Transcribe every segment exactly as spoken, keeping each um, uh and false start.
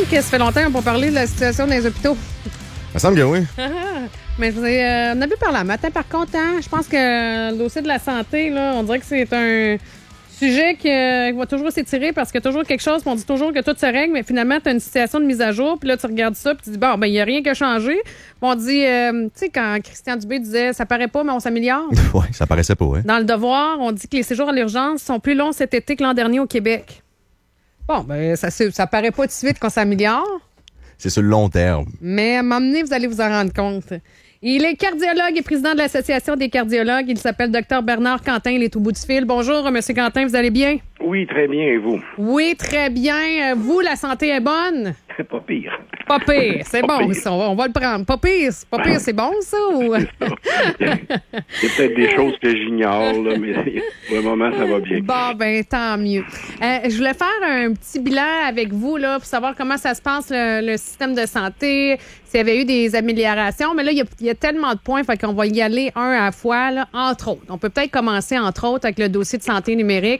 que ça fait longtemps qu'on n'a pas parlé de la situation dans les hôpitaux. Ça semble que oui. Mais je vous ai, euh, on a vu par là matin, par contre, hein, je pense que le dossier de la santé, là, on dirait que c'est un sujet qui, euh, qui va toujours s'étirer parce qu'il y a toujours quelque chose, puis on dit toujours que tout se règle, mais finalement, tu as une situation de mise à jour, puis là, tu regardes ça, puis tu dis, bon, ben, il n'y a rien qui a changé. Puis on dit, euh, tu sais, quand Christian Dubé disait, ça paraît pas, mais on s'améliore. Oui, ça paraissait pas, hein. Dans le Devoir, on dit que les séjours à l'urgence sont plus longs cet été que l'an dernier au Québec. Bon, ben, ça, ça paraît pas tout de suite qu'on s'améliore. C'est sur le long terme. Mais à un moment donné, vous allez vous en rendre compte. Il est cardiologue et président de l'Association des cardiologues. Il s'appelle Dr Bernard Quentin. Il est au bout du fil. Bonjour, M. Quentin, vous allez bien? Oui, très bien, et vous? Oui, très bien. Vous, la santé est bonne? Pas pire. Pas pire, c'est Pas bon, pire. ça, on va, on va le prendre. Pas pire, pas pire, c'est bon, ça? Ou... C'est ça. Il y a, il y a peut-être des choses que j'ignore, là, mais pour le moment, ça va bien. Bon, ben tant mieux. Euh, je voulais faire un petit bilan avec vous là, pour savoir comment ça se passe, le, le système de santé, s'il y avait eu des améliorations. Mais là, il y a, il y a tellement de points, fait qu'on va y aller un à la fois, là, entre autres. On peut peut-être commencer, entre autres, avec le dossier de santé numérique.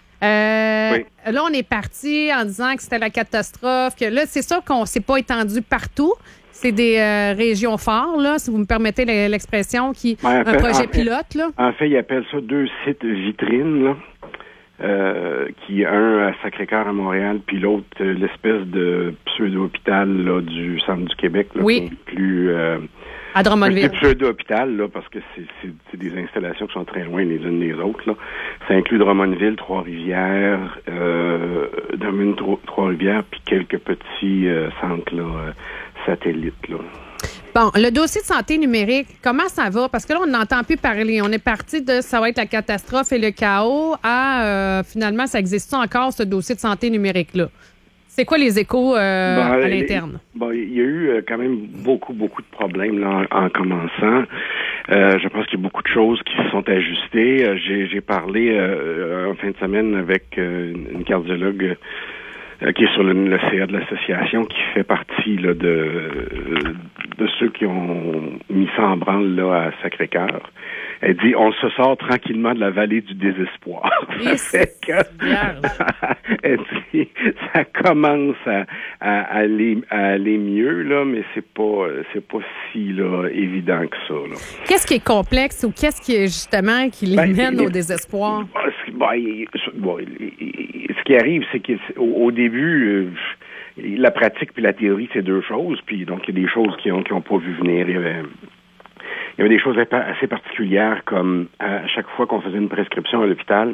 Euh, Oui. Là, on est parti en disant que c'était la catastrophe, que là, c'est sûr qu'on ne s'est pas étendu partout. C'est des euh, régions fortes, là, si vous me permettez l'expression, qui Ouais, en un fait- projet en fait- pilote, là. En fait, ils appellent ça deux sites vitrines, là. Euh, qui un à Sacré-Cœur à Montréal, puis l'autre, euh, l'espèce de pseudo-hôpital là, du centre du Québec, là, Oui. qui est plus euh, À Drummondville. c'est pseudo-hôpital, là, parce que c'est, c'est, c'est des installations qui sont très loin les unes des autres, là. Ça inclut Drummondville, Trois-Rivières, euh, Drummond, Tro- Trois-Rivières, puis quelques petits euh, centres, là, euh, satellites, là. Bon, le dossier de santé numérique, comment ça va? Parce que là, on n'entend plus parler. On est parti de ça va être la catastrophe et le chaos à euh, finalement, ça existe encore, ce dossier de santé numérique-là? C'est quoi les échos euh, Bon, à les- l'interne? Bon, il y a eu euh, quand même beaucoup, beaucoup de problèmes là, en, en commençant. Euh, je pense qu'il y a beaucoup de choses qui se sont ajustées. Euh, j'ai, j'ai parlé euh, en fin de semaine avec euh, une cardiologue euh, qui est sur le, le C A de l'association, qui fait partie là, de, de ceux qui ont mis ça en branle là, à Sacré-Cœur. Elle dit, on se sort tranquillement de la vallée du désespoir. Ça fait que- Elle dit, ça commence à, à aller, à aller mieux, là, mais c'est pas, c'est pas si là, évident que ça. Là. Qu'est-ce qui est complexe ou qu'est-ce qui est justement qui les Ben, mène il- au désespoir? Bon, ce- bon, il- bon, il- il- ce qui arrive, c'est qu'au au début, euh, la pratique puis la théorie, c'est deux choses. Puis donc, il y a des choses qui ont, qui ont pas vu venir. Il y avait, il y avait des choses assez particulières, comme à chaque fois qu'on faisait une prescription à l'hôpital,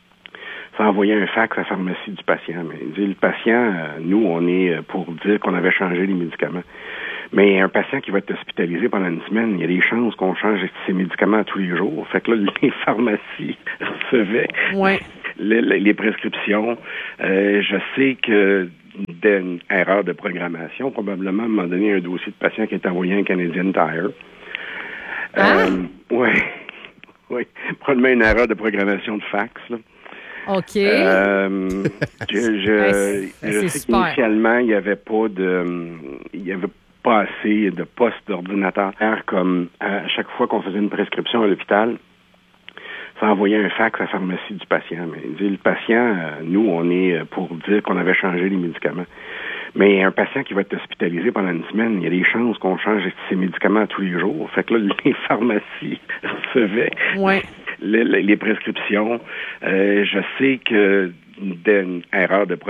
ça envoyait un fax à la pharmacie du patient. Mais il dit, le patient, euh, nous, on est pour dire qu'on avait changé les médicaments. Mais un patient qui va être hospitalisé pendant une semaine, il y a des chances qu'on change ses médicaments tous les jours. Fait que là, les pharmacies recevaient Ouais. les, les- les prescriptions. Euh, je sais que d'une erreur de programmation, probablement, à un moment donné, un dossier de patient qui est envoyé à un Canadian Tire. Ah! Euh, oui, oui. Probablement une erreur de programmation de fax, là. OK. Euh, je je, Ben, c'est- je c'est sais super. qu'initialement, il n'y avait pas de il y avait pas assez de postes d'ordinateur. Comme à chaque fois qu'on faisait une prescription à l'hôpital, ça envoyait un fax à la pharmacie du patient. Mais il dit, le patient, euh, nous, on est pour dire qu'on avait changé les médicaments. Mais un patient qui va être hospitalisé pendant une semaine, il y a des chances qu'on change ses médicaments tous les jours. Fait que là, les pharmacies recevaient Ouais. les, les- les prescriptions. Euh, je sais que d'une erreur de